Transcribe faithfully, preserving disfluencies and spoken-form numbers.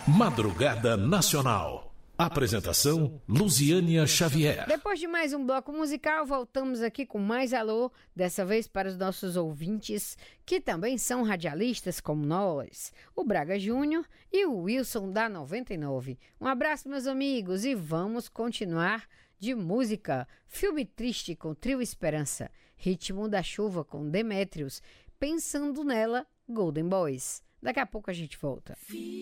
Madrugada Nacional. Apresentação, Luziânia Xavier. Depois de mais um bloco musical, voltamos aqui com mais alô, dessa vez para os nossos ouvintes, que também são radialistas como nós, o Braga Júnior e o Wilson da noventa e nove. Um abraço, meus amigos, e vamos continuar de música. Filme Triste com Trio Esperança, Ritmo da Chuva com Demétrios, Pensando Nela, Golden Boys. Daqui a pouco a gente volta.